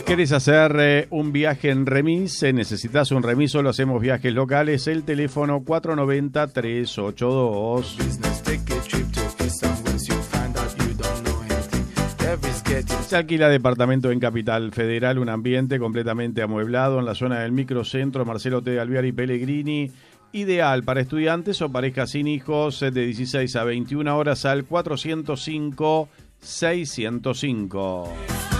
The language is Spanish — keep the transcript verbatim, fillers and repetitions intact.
¿Querés hacer eh, un viaje en remis? Eh, ¿Necesitas un remis? Solo hacemos viajes locales. El teléfono cuatro nueve cero, tres ocho dos. Se alquila departamento en Capital Federal, un ambiente completamente amueblado en la zona del microcentro Marcelo T. Alvear y Pellegrini. Ideal para estudiantes o parejas sin hijos de dieciséis a veintiuna horas al cuatrocientos cinco, seiscientos cinco.